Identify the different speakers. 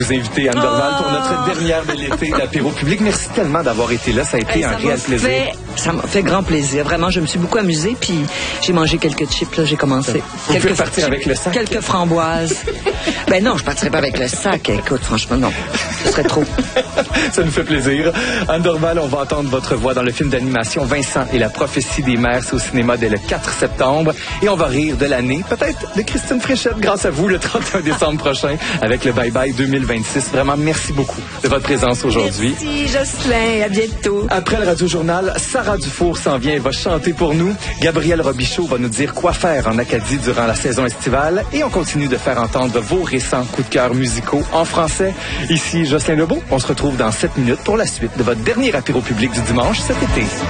Speaker 1: Vous invitez Anne Dorval pour notre dernière de l'été d'apéro public. Merci tellement d'avoir été là. Ça a été un réel plaisir.
Speaker 2: Ça m'a fait grand plaisir. Vraiment, je me suis beaucoup amusée. Puis j'ai mangé quelques chips. Là, j'ai commencé.
Speaker 1: Vous pouvez partir avec le sac.
Speaker 2: Quelques framboises. Ben non, je partirai pas avec le sac. Écoute, franchement, non. Ce serait trop.
Speaker 1: Ça nous fait plaisir. Anne Dorval, on va entendre votre voix dans le film d'animation Vincent et la prophétie des mers. C'est au cinéma dès le 4 septembre. Et on va rire de l'année, peut-être de Christine Fréchette, grâce à vous, le 31 décembre prochain, avec le Bye Bye 2026. Vraiment, merci beaucoup de votre présence aujourd'hui.
Speaker 2: Merci, Jocelyn. À bientôt.
Speaker 1: Après le Radio-Journal, Sarah Dufour s'en vient et va chanter pour nous. Gabriel Robichaud va nous dire quoi faire en Acadie durant la saison estivale. Et on continue de faire entendre vos récents coups de cœur musicaux en français. Ici Jocelyn Lebeau. On se retrouve dans 7 minutes pour la suite de votre dernier apéro public du dimanche cet été.